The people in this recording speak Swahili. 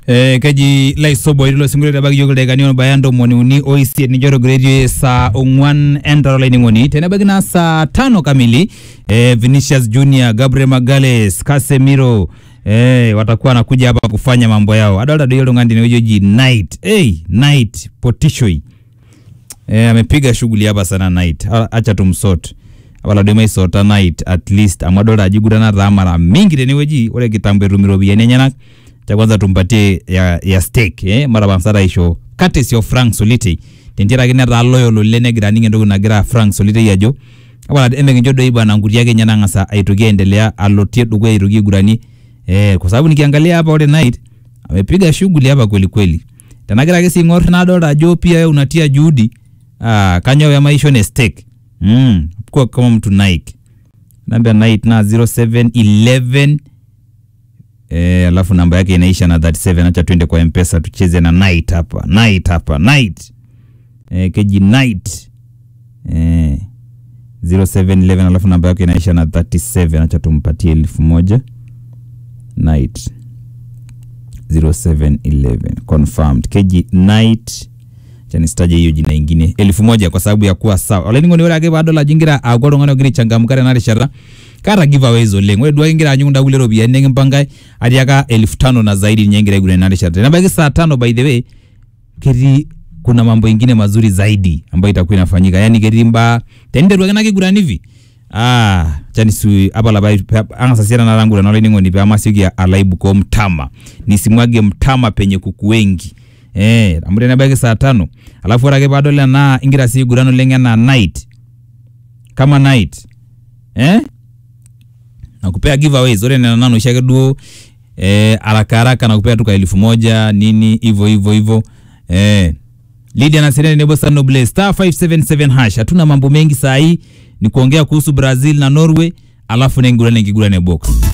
Kaji laisobo ilo singule tabaki yogole kanyo bayando mwani uni oisi ni joro grade sa ongwan endaro laini mwani tena bagi na sa 5 kamili Vinicius Junior, Gabriel Magalhaes, Casemiro watakuwa nakuja hapa kufanya mambo yao. Adalda doyelo ngandi ni ujoji Knight Potishoi amepiga shughuli hapa sana Knight. Acha tumsort wala dema isota Knight at least amadola ajigudana ramara mingi teniweji ole kitambe rumirobi yenyenyana. Cha kwanza tumpatie ya stake mara bamsara isho courtesy of Frank Solite tendira kine ra loyal lene grani ngendo na gira Frank Solite yajo wala ende njodo iba na nguri yake nyana ngasa aituge endelea alotie dugwe irugi gurani kwa sababu nikiangalia hapa ole Knight amepiga shughuli hapa kweli kweli tena gira kesi ngor na dola jo pia unatia juhudi kanyo ya maisho ne stake kwa kama mtu Nike namba Knight na 0711 alafu namba yake inaisha na 37. Acha tuende kwa M-Pesa tucheze na Knight hapa. Knight. Keji Knight. 0711 alafu namba yake inaisha na 37. Acha tumpatie 1000. Knight. 0711 confirmed. Keji Knight. Chani staje hiyo jina ingine 1000 kwa sababu ya kuwa sawa. Ole ningo ni wala ke bado la jingira agoro ngano gini changamkare na rishara. Kara giveaways oleng we dwa ingira anyunda gule robi yanenge mpangai adiaka 1500 na zaidi nyengire gule nani shate na baki saa 5 by the way keri kuna mambo ingine mazuri zaidi ambayo itakuwa inafanyika yani kerimba tende dwa kana kigura hivi chani su abala bai anga sasiana na rangu na leningo ni pama sigi ya alaibu kwa mtama nisimwage mtama penye kuku wengi amure na baki saa 5 alafu rage bado le na ingira si gurano lenga na Knight kama Knight na kupea giveaways ore na nano shake duo haraka na kupea tuka 1000 nini hivyo Lydia na Serena nebo San Noble star 577 hash. Hatuna mambo mengi saa hii ni kuongea kuhusu Brazil na Norway alafu nengurane box.